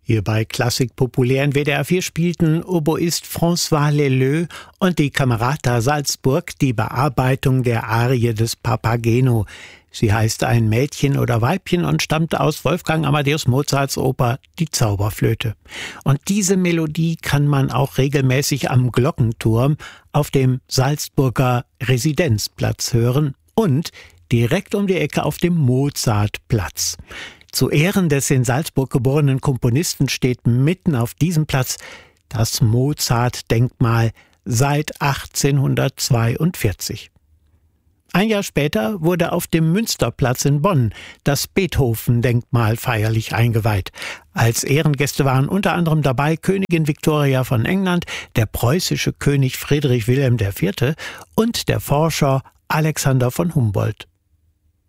Hier bei Klassik populär in WDR 4 spielten Oboist François Leleux und die Camerata Salzburg die Bearbeitung der Arie des Papageno. Sie heißt ein Mädchen oder Weibchen und stammt aus Wolfgang Amadeus Mozarts Oper Die Zauberflöte. Und diese Melodie kann man auch regelmäßig am Glockenturm auf dem Salzburger Residenzplatz hören und direkt um die Ecke auf dem Mozartplatz. Zu Ehren des in Salzburg geborenen Komponisten steht mitten auf diesem Platz das Mozart-Denkmal seit 1842. Ein Jahr später wurde auf dem Münsterplatz in Bonn das Beethoven-Denkmal feierlich eingeweiht. Als Ehrengäste waren unter anderem dabei Königin Victoria von England, der preußische König Friedrich Wilhelm IV. Und der Forscher Alexander von Humboldt.